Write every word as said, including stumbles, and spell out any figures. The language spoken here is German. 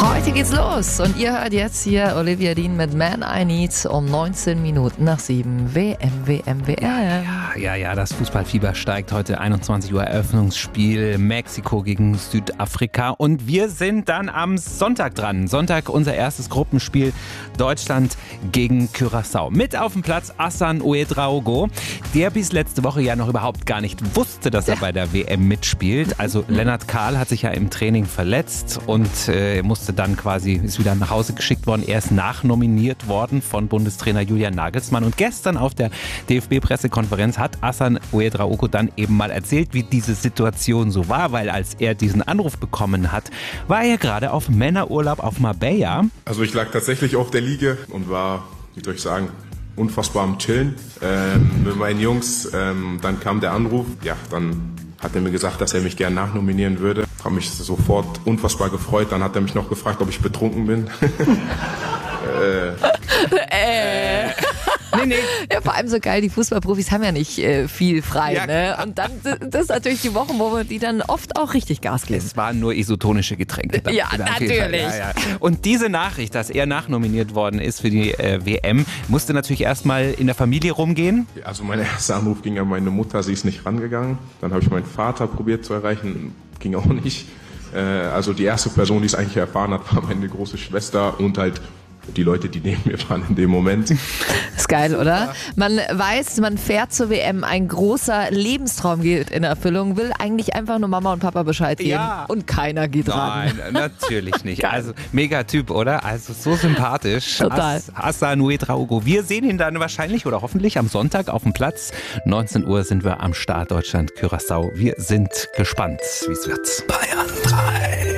Heute geht's los und ihr hört jetzt hier Olivia Dean mit Man I Need um neunzehn Minuten nach sieben. W M, W M, W M. Ja, ja, ja, das Fußballfieber steigt. Heute einundzwanzig Uhr Eröffnungsspiel Mexiko gegen Südafrika und wir sind dann am Sonntag dran. Sonntag unser erstes Gruppenspiel Deutschland gegen Curaçao. Mit auf dem Platz Hassan Ouedraogo, der bis letzte Woche ja noch überhaupt gar nicht wusste, dass er ja. bei der W M mitspielt. Also Lennart Kahl hat sich ja im Training verletzt und äh, musste dann quasi, ist wieder nach Hause geschickt worden. Er ist nachnominiert worden von Bundestrainer Julian Nagelsmann. Und gestern auf der D F B-Pressekonferenz hat Hassan Ouedraogo dann eben mal erzählt, wie diese Situation so war, weil als er diesen Anruf bekommen hat, war er gerade auf Männerurlaub auf Marbella. Also ich lag tatsächlich auf der Liege und war, wie soll ich sagen, unfassbar am Chillen ähm, mit meinen Jungs. Ähm, dann kam der Anruf, ja, dann hat er mir gesagt, dass er mich gerne nachnominieren würde. Habe mich sofort unfassbar gefreut. Dann hat er mich noch gefragt, ob ich betrunken bin. äh. äh. Nee, nee. Ja, vor allem so geil, die Fußballprofis haben ja nicht äh, viel frei. Ja. Ne? Und dann, das ist natürlich die Wochen, wo wir die dann oft auch richtig Gas geben. Es waren nur isotonische Getränke. Ja, natürlich. Ja, ja. Und diese Nachricht, dass er nachnominiert worden ist für die äh, W M, musste natürlich erstmal in der Familie rumgehen. Also mein erster Anruf ging an meine Mutter, sie ist nicht rangegangen. Dann habe ich meinen Vater probiert zu erreichen, ging auch nicht. Äh, also die erste Person, die es eigentlich erfahren hat, war meine große Schwester und halt die Leute, die neben mir waren in dem Moment. Ist geil, oder? Man weiß, man fährt zur W M, ein großer Lebenstraum geht in Erfüllung, will eigentlich einfach nur Mama und Papa Bescheid geben ja. und keiner geht ran. Nein, natürlich nicht. Also mega Typ, oder? Also so sympathisch. Total. Hassan Ouedraogo. Wir sehen ihn dann wahrscheinlich oder hoffentlich am Sonntag auf dem Platz. neunzehn Uhr sind wir am Start Deutschland Curaçao. Wir sind gespannt, wie es wird. Bayern drei.